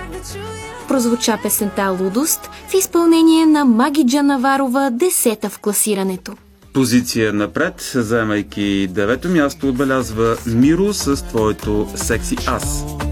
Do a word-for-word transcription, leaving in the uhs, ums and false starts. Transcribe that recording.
Прозвуча песента "Лудост" в изпълнение на Маги Джанаварова, десета в класирането. Позиция напред, заемайки девето място, отбелязва Миро с "Твоето секси аз".